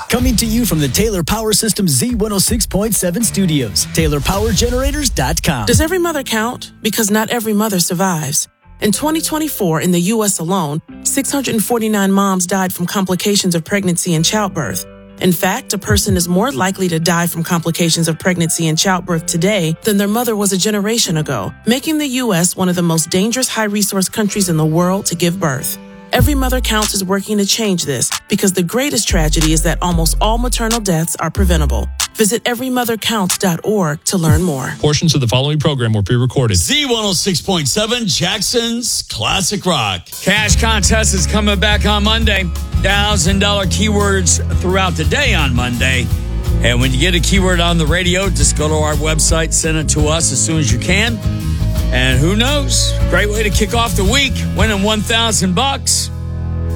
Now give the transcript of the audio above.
Coming to you from the Taylor Power Systems Z106.7 studios. TaylorPowerGenerators.com. Does every mother count? Because not every mother survives. In 2024, in the U.S. alone, 649 moms died from complications of pregnancy and childbirth. In fact, a person is more likely to die from complications of pregnancy and childbirth today than their mother was a generation ago, making the U.S. one of the most dangerous high-resource countries in the world to give birth. Every Mother Counts is working to change this because the greatest tragedy is that almost all maternal deaths are preventable. Visit everymothercounts.org to learn more. Portions of the following program were pre-recorded. Z106.7, Jackson's Classic Rock. Cash contest is coming back on Monday. $1,000 keywords throughout the day on Monday. And when you get a keyword on the radio, just go to our website, send it to us as soon as you can. And who knows? Great way to kick off the week, winning $1,000.